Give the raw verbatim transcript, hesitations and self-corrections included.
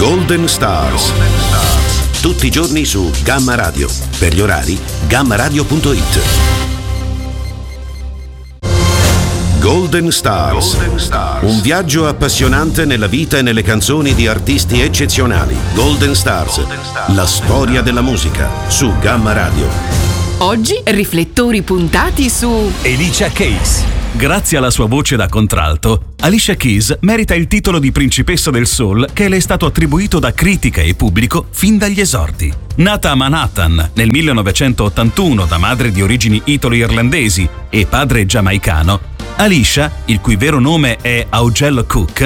Golden Stars. Tutti i giorni su Gamma Radio. Per gli orari, gamma radio punto it. Golden Stars. Golden Stars. Un viaggio appassionante nella vita e nelle canzoni di artisti eccezionali. Golden Stars. Golden Stars. La storia della musica su Gamma Radio. Oggi riflettori puntati su Alicia Keys. Grazie alla sua voce da contralto, Alicia Keys merita il titolo di principessa del soul che le è stato attribuito da critica e pubblico fin dagli esordi. Nata a Manhattan nel millenovecentottantuno da madre di origini italo-irlandesi e padre giamaicano, Alicia, il cui vero nome è Augello Cook,